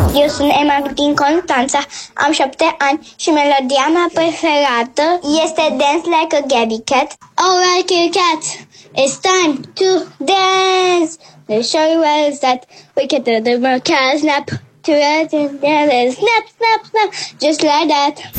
Eu sunt Emma din Constanța, am 7 ani și melodia mea preferată este Dance Like a Gabby Cat. Alright, kitty cat, it's time to dance. Let's show you where it's at. We can do the cat snap to it and snap, snap, snap, just like that.